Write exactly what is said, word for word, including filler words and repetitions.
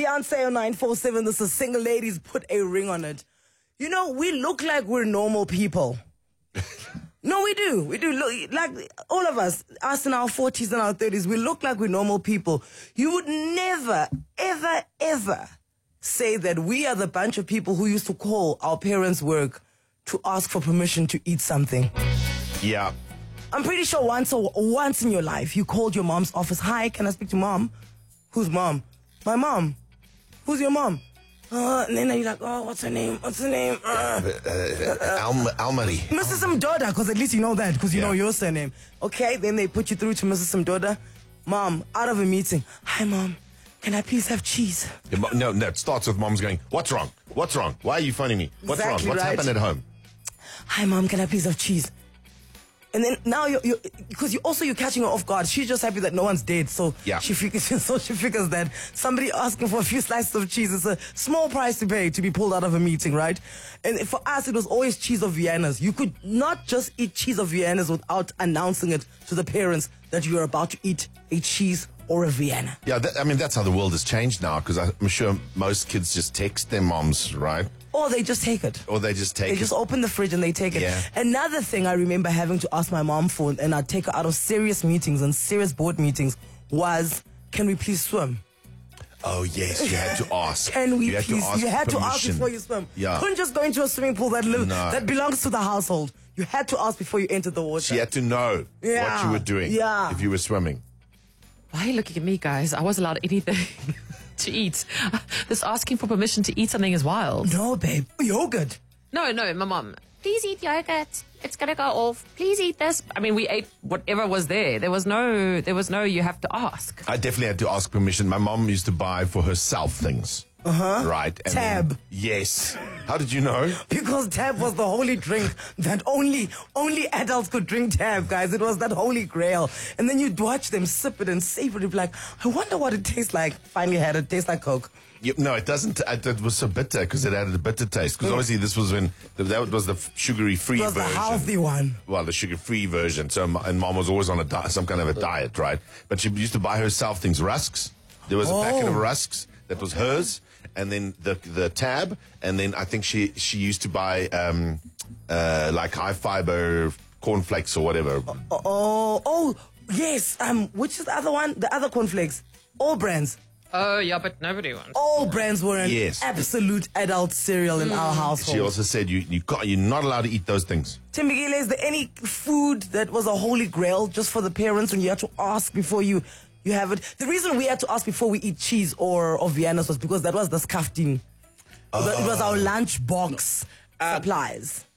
Beyonce on nine four seven. This is Single Ladies, Put a Ring on It. You know, we look like we're normal people. No, we do. We do look like all of us, us in our forties and our thirties, we look like we're normal people. You would never, ever, ever say that we are the bunch of people who used to call our parents' work to ask for permission to eat something. Yeah. I'm pretty sure once or once in your life, you called your mom's office. Hi, can I speak to mom? Who's mom? My mom. Who's your mom? Uh, and then you're like, oh, what's her name? What's her name? Uh, Uh, uh, Al- Almarie. Missus Mdoda, because at least you know that, because you Yeah. know your surname. Okay, then they put you through to Missus Mdoda. Mom, out of a meeting. Hi, Mom. Can I please have cheese? Yeah, mo- No, no, it starts with mom's going, what's wrong? What's wrong? Why are you phoning me? What's Exactly wrong? What's right. happened at home? Hi, Mom. Can I please have cheese? And then now you're, you're because you also you're catching her off guard. She's just happy that no one's dead, so Yeah. she figures so she figures that somebody asking for a few slices of cheese is a small price to pay to be pulled out of a meeting, right? And for us, it was always cheese of Vienna's. You could not just eat cheese of Vienna's without announcing it to the parents that you are about to eat a cheese or a Vienna. Yeah, that, I mean, that's how the world has changed now, because I'm sure most kids just text their moms, right? Or they just take it. Or they just take They it. just open the fridge and they take it. Yeah. Another thing I remember having to ask my mom for, and I'd take her out of serious meetings and serious board meetings, was, can we please swim? Oh, yes, you had to ask. Can we you had please? To ask you had to ask permission. before you swim. Yeah. You couldn't just go into a swimming pool that live, No. that belongs to the household. You had to ask before you entered the water. She had to know Yeah. what you were doing Yeah. if you were swimming. Why are you looking at me, guys? I was allowed anything to eat. This asking for permission to eat something is wild. No, babe. Yogurt. No, no, my mom. Please eat yogurt. It's gonna go off. Please eat this. I mean, we ate whatever was there. There was no, there was no. You have to ask. I definitely had to ask permission. My mom used to buy for herself things. Uh-huh. Right. And Tab. then- yes. How did you know? Because Tab was the holy drink that only only adults could drink Tab, guys. It was that holy grail. And then you'd watch them sip it and savor it. You'd be like, I wonder what it tastes like. Finally had it. It tastes like Coke. Yep, no, it doesn't. It, it was so bitter because it had a bitter taste. Because Mm. obviously this was when that was the sugary-free It was version. the healthy one. Well, the sugar-free version. So, and mom was always on a di- some kind of a diet, right? But she used to buy herself things, rusks. There was a packet of Oh. rusks that was hers, and then the the tab, and then I think she she used to buy um uh like high fiber cornflakes or whatever. Oh, oh, yes. Um, which is the other one? The other cornflakes. All brands. Oh yeah, but nobody wants. All brands were an Yes. absolute adult cereal in our household. She also said you you can't, you're not allowed to eat those things. Timbigile, is there any food that was a holy grail just for the parents and you had to ask before you, you have it? The reason we had to ask before we eat cheese or, or Vienna's was because that was the skaftin. It was our lunch box supplies.